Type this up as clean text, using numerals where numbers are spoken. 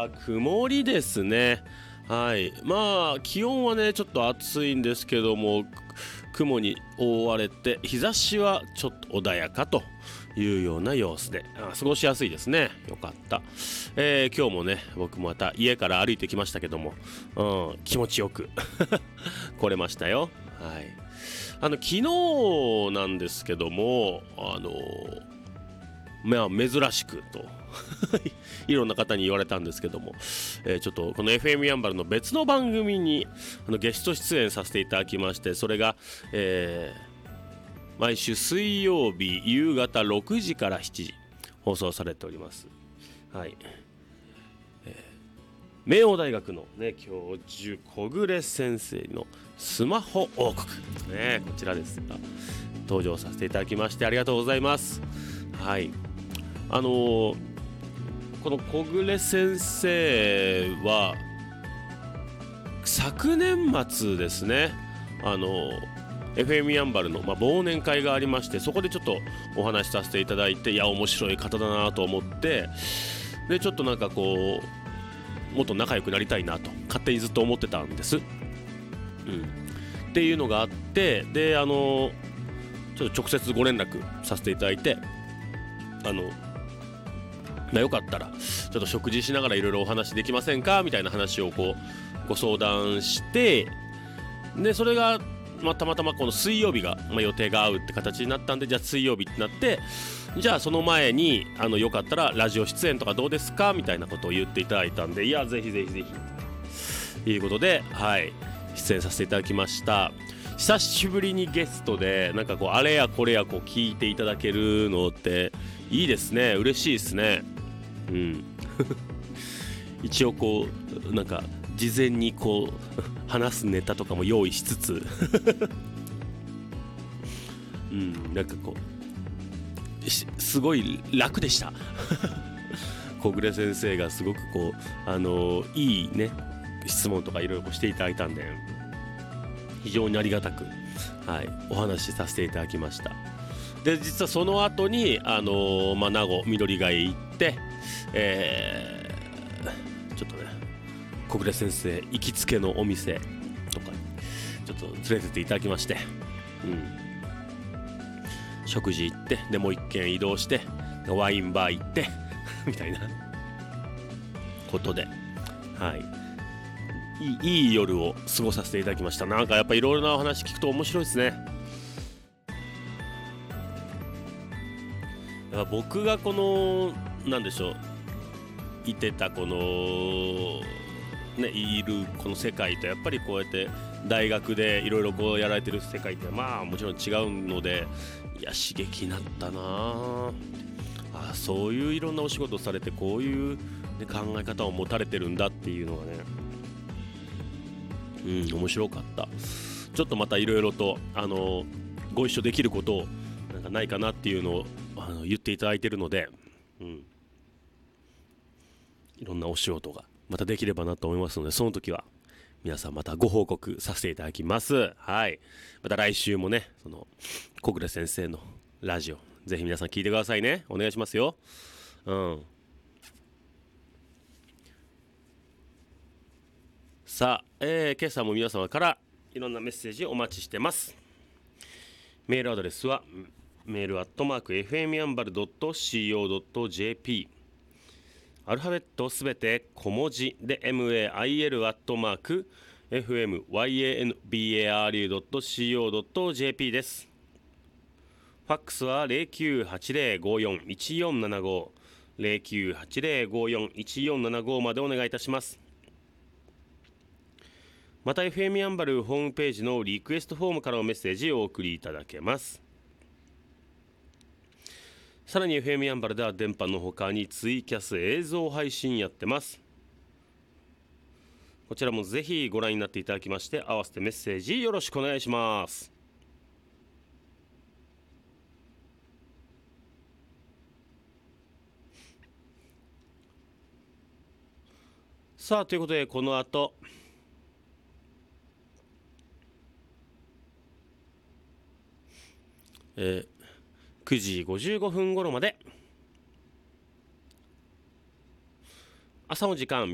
は曇りですね。はい。まあ気温はねちょっと暑いんですけども、雲に覆われて日差しはちょっと穏やかというような様子で過ごしやすいですね。よかった。今日もね僕もまた家から歩いてきましたけども、気持ちよく来れましたよ。はい。昨日なんですけども珍しくといろんな方に言われたんですけども、ちょっとこの FM やんばるの別の番組にゲスト出演させていただきまして、それが、毎週水曜日夕方6時から7時放送されております。はい。明王大学の、ね、教授小暮先生のスマホ王国、ね、こちらですが登場させていただきましてありがとうございます。はい。この小暮先生は昨年末ですね、FM やんばるの、忘年会がありまして、そこでちょっとお話しさせていただいて、いや面白い方だなと思って、でちょっとなんかこうもっと仲良くなりたいなと勝手にずっと思ってたんです、っていうのがあって、でちょっと直接ご連絡させていただいて、よかったらちょっと食事しながらいろいろお話できませんかみたいな話をこうご相談して、でそれが、たまたまこの水曜日が、予定が合うって形になったんで、じゃあ水曜日ってなって、じゃあその前によかったらラジオ出演とかどうですかみたいなことを言っていただいたんで、いやぜひぜひぜひということで、はい、出演させていただきました。久しぶりにゲストでなんかこうあれやこれやこう聞いていただけるのっていいですね。嬉しいですね。一応こうなんか事前にこう話すネタとかも用意しつつなんかこうすごい楽でした小暮先生がすごくこういいね質問とかいろいろしていただいたんで、非常にありがたく、はい、お話しさせていただきました。で実はその後に名護緑ヶへ行って、ちょっとね小暮先生行きつけのお店とかちょっと連れてっていただきまして、食事行って、でもう一軒移動してワインバー行ってみたいなことで、はい、いい夜を過ごさせていただきました。なんかやっぱいろいろなお話聞くと面白いですね。だから僕がこのなんでしょういてたこのいるこの世界とやっぱりこうやって大学でいろいろこうやられてる世界ってもちろん違うので、いや刺激になったなあ。そういういろんなお仕事をされてこういう、考え方を持たれてるんだっていうのがね、面白かった。ちょっとまたいろいろとご一緒できることをなんかないかなっていうのを言っていただいているので、いろんなお仕事がまたできればなと思いますので、その時は皆さんまたご報告させていただきます。はい。また来週もね、その小暮先生のラジオぜひ皆さん聞いてくださいね。お願いしますよ。さあ、今朝も皆様からいろんなメッセージをお待ちしてます。メールアドレスはメール@fmやんばる .co.jp、 アルファベットすべて小文字で mail@fmyanbaru.co.jp です。ファックスは 0980541475 0980541475 までお願いいたします。また FM やんばるホームページのリクエストフォームからのメッセージをお送りいただけます。さらに FM やんばるでは電波の他にツイキャス映像配信やってます。こちらもぜひご覧になっていただきまして、合わせてメッセージよろしくお願いします。さあということで、この後9時55分頃まで朝の時間